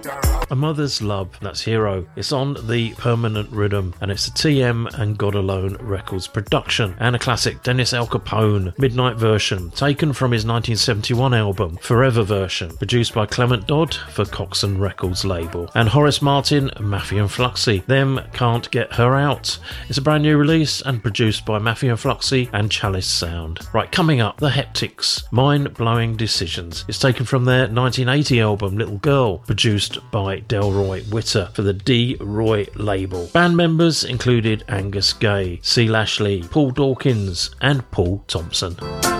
A Mother's Love, that's Hero. It's on the Permanent Rhythm, and it's a TM and God Alone Records production, and a classic Dennis Al Capone midnight version taken from his 1971 album Forever Version, produced by Clement Dodd for Coxsone Records label, and Horace Martin, Maffy and Fluxy. Them Can't Get Her Out. It's a brand new release and produced by Maffy and Fluxy and Chalice Sound. Right, coming up, The Heptics, Mind Blowing Decisions. It's taken from their 1980 album Little Girl, produced by Delroy Witter for the D. Roy label. Band members included Angus Gay, C. Lashley, Paul Dawkins and Paul Thompson.